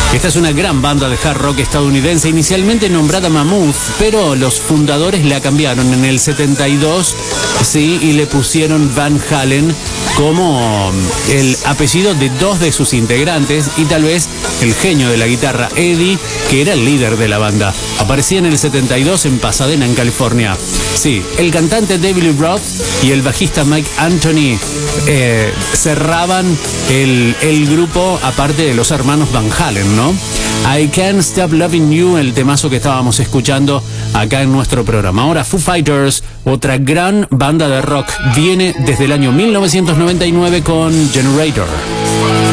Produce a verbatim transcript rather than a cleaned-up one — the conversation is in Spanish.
Esta es una gran banda de hard rock estadounidense, inicialmente nombrada Mammoth, pero los fundadores la cambiaron en el setenta y dos, sí, y le pusieron Van Halen como el apellido de dos de sus integrantes y tal vez el genio de la guitarra, Eddie, que era el líder de la banda. Aparecía en el setenta y dos en Pasadena, en California. Sí, el cantante David Lee Roth y el bajista Mike Anthony eh, cerraban el, el grupo, aparte de los hermanos Van Halen, ¿no? I Can't Stop Loving You, el temazo que estábamos escuchando acá en nuestro programa. Ahora Foo Fighters, otra gran banda de rock, viene desde el año mil novecientos noventa y nueve con Generator.